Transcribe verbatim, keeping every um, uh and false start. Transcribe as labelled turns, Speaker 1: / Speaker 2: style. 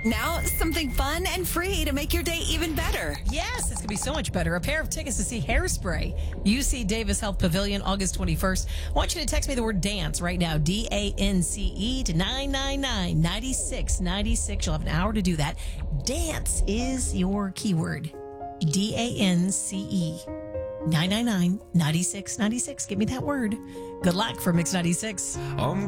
Speaker 1: Now, something fun and free to make your day even better.
Speaker 2: Yes, it's going to be so much better. A pair of tickets to see Hairspray, U C Davis Health Pavilion, August twenty-first. I want you to text me the word dance right now, D A N C E, to nine nine nine, nine six nine six. You'll have an hour to do that. Dance is your keyword. D A N C E. nine nine nine, nine six nine six. Give me that word. Good luck for Mix ninety-six.
Speaker 3: Um,